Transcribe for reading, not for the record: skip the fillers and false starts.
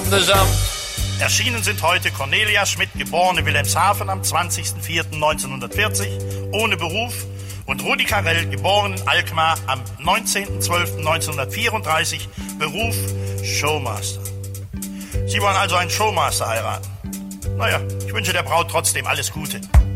zusammen. Erschienen sind heute Cornelia Schmidt, geborene Wilhelmshaven am 20.04.1940, ohne Beruf, und Rudi Carell, geboren in Alkmaar am 19.12.1934, Beruf Showmaster. Sie wollen also einen Showmaster heiraten. Naja, ich wünsche der Braut trotzdem alles Gute.